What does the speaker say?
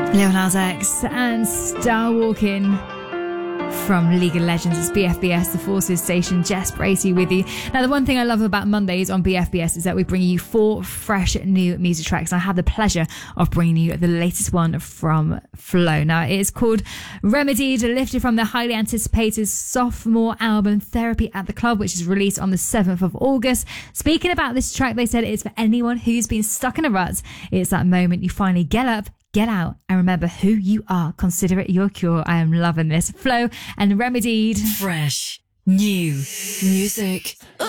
Lil Nas X and Star Walking from League of Legends. It's BFBS, the Forces Station. Jess Bracey with you. Now, the one thing I love about Mondays on BFBS is that we bring you 4 fresh new music tracks. I have the pleasure of bringing you the latest one from Flo. Now, it is called Remedied, lifted from the highly anticipated sophomore album Therapy at the Club, which is released on the 7th of August. Speaking about this track, they said it's for anyone who's been stuck in a rut. It's that moment you finally get up, get out, and remember who you are. Consider it your cure. I am loving this. Flo and Remedied. Fresh, new music.